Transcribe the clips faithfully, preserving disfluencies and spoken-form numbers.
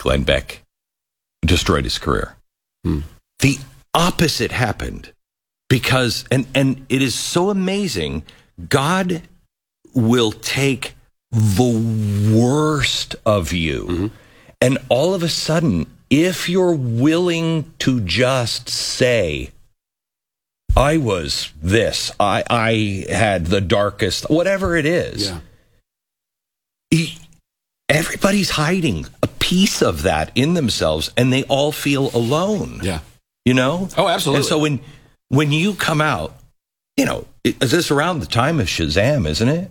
Glenn Beck destroyed his career. Hmm. The opposite happened because, and, and it is so amazing, God will take the worst of you. Mm-hmm. And all of a sudden, if you're willing to just say, I was this, I, I had the darkest, whatever it is, yeah. he, everybody's hiding a piece of that in themselves, and they all feel alone. Yeah. You know? Oh, absolutely. And so when when you come out, you know, is this around the time of Shazam, isn't it?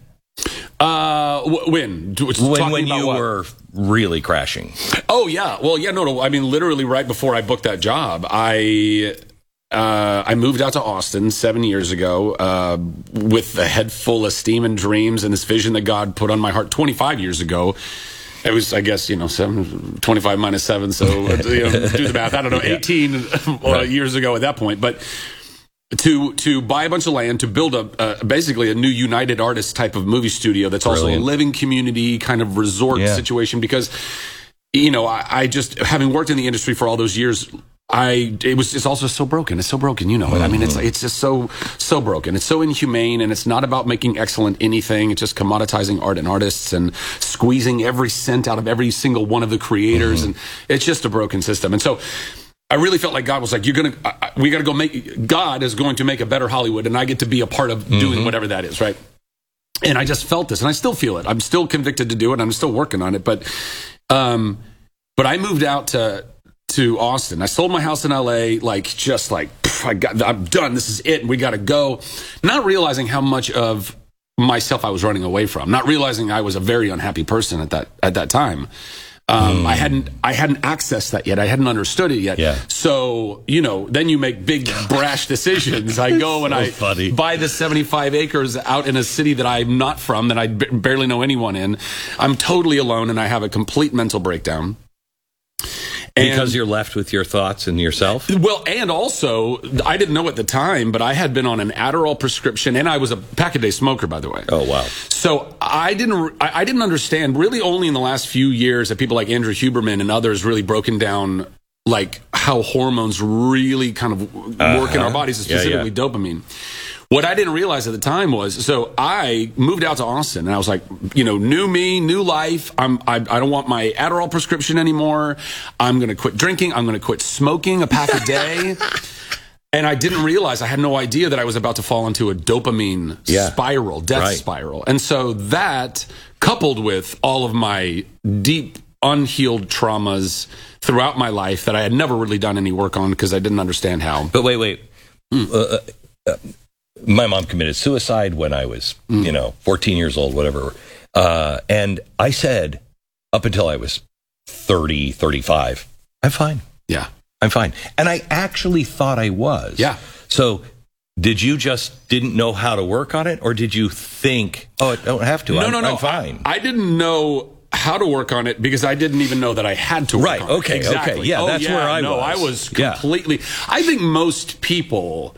Uh, when? When, when you what? were really crashing. Oh, yeah. Well, yeah, no, no. I mean, literally right before I booked that job, I... Uh, I moved out to Austin seven years ago uh, with a head full of steam and dreams and this vision that God put on my heart twenty-five years ago. It was, I guess, you know, seven, twenty-five minus seven, so you know, do the math. I don't know, eighteen yeah. right. years ago at that point. But to to buy a bunch of land, to build a uh, basically a new United Artists type of movie studio that's Brilliant. Also a living community kind of resort yeah. situation. Because, you know, I, I just, having worked in the industry for all those years, I it was it's also so broken. It's so broken, you know. Mm-hmm. I mean, it's it's just so so broken. It's so inhumane, and it's not about making excellent anything. It's just commoditizing art and artists and squeezing every cent out of every single one of the creators, mm-hmm. and it's just a broken system. And so, I really felt like God was like, "You're gonna, I, we got to go make. God is going to make a better Hollywood, and I get to be a part of mm-hmm. doing whatever that is, right?" And I just felt this, and I still feel it. I'm still convicted to do it. I'm still working on it, but, um, but I moved out to. to Austin. I sold my house in L A, like, just like, I got, I'm done. This is it. And we got to go. Not realizing how much of myself I was running away from. Not realizing I was a very unhappy person at that, at that time. Um, mm. I hadn't, I hadn't accessed that yet. I hadn't understood it yet. Yeah. So, you know, then you make big, brash decisions. I go and so I funny. buy the seventy-five acres out in a city that I'm not from, that I b- barely know anyone in. I'm totally alone, and I have a complete mental breakdown. And, because you're left with your thoughts and yourself? Well, and also, I didn't know at the time, but I had been on an Adderall prescription, and I was a pack-a-day smoker, by the way. Oh, wow. So I didn't I, I didn't understand, really only in the last few years, that people like Andrew Huberman and others really broken down, like, how hormones really kind of uh-huh. work in our bodies, specifically yeah, yeah. dopamine. What I didn't realize at the time was, so I moved out to Austin, and I was like, you know, new me, new life. I'm, I, I don't want my Adderall prescription anymore. I'm going to quit drinking. I'm going to quit smoking a pack a day. And I didn't realize, I had no idea that I was about to fall into a dopamine yeah. spiral, death right. spiral. And so that, coupled with all of my deep, unhealed traumas throughout my life that I had never really done any work on because I didn't understand how. But wait, wait. Mm. Uh, uh, My mom committed suicide when I was, mm. you know, fourteen years old, whatever. Uh, and I said, up until I was thirty, thirty-five, I'm fine. Yeah. I'm fine. And I actually thought I was. Yeah. So did you just didn't know how to work on it? Or did you think, oh, I don't have to. No, I'm, no, no. I'm fine. I, I didn't know how to work on it because I didn't even know that I had to work right. on okay, it. Exactly. Okay. Yeah, oh, that's yeah, where I no, was. I was completely. Yeah. I think most people.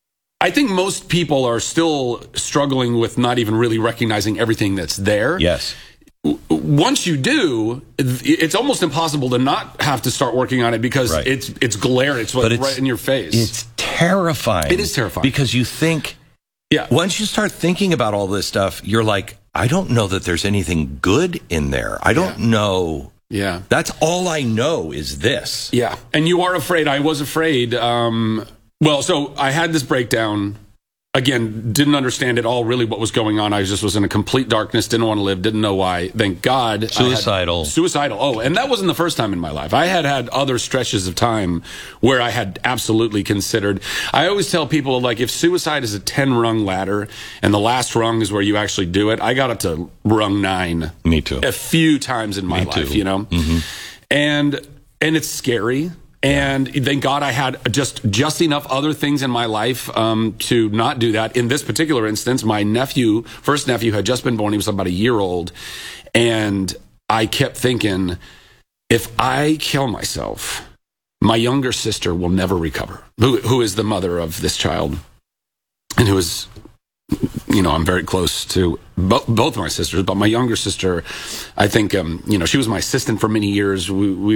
I think most people are still struggling with not even really recognizing everything that's there. Yes. Once you do, it's almost impossible to not have to start working on it because right. it's it's glaring. It's, like it's right in your face. It's terrifying. It is terrifying. Because you think, yeah. once you start thinking about all this stuff, you're like, I don't know that there's anything good in there. I don't yeah. know. Yeah. That's all I know is this. Yeah. And you are afraid. I was afraid. Um, Well, so I had this breakdown. Again, didn't understand at all really what was going on. I just was in a complete darkness, didn't want to live, didn't know why. Thank God. Suicidal. Suicidal. Oh, and that wasn't the first time in my life. I had had other stretches of time where I had absolutely considered. I always tell people, like, if suicide is a ten-rung ladder and the last rung is where you actually do it, I got up to rung nine. Me too. A few times in my Me life, too. you know? Mm-hmm. And and it's scary. And thank God I had just just enough other things in my life um, to not do that. In this particular instance, my nephew, first nephew, had just been born. He was about a year old. And I kept thinking, if I kill myself, my younger sister will never recover, who, who is the mother of this child. And who is, you know, I'm very close to bo- both my sisters. But my younger sister, I think, um, you know, she was my assistant for many years. We, we